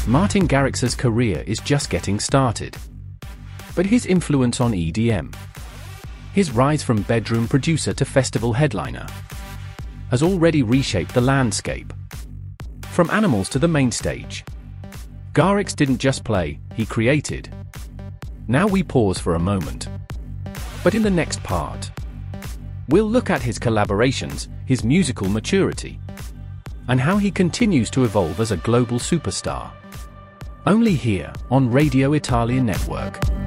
Martin Garrix's career is just getting started. But his influence on EDM, his rise from bedroom producer to festival headliner, has already reshaped the landscape. From Animals to the main stage, Garrix didn't just play, he created. Now we pause for a moment. But in the next part, we'll look at his collaborations, his musical maturity, and how he continues to evolve as a global superstar. Only here, on Radio Italia Network.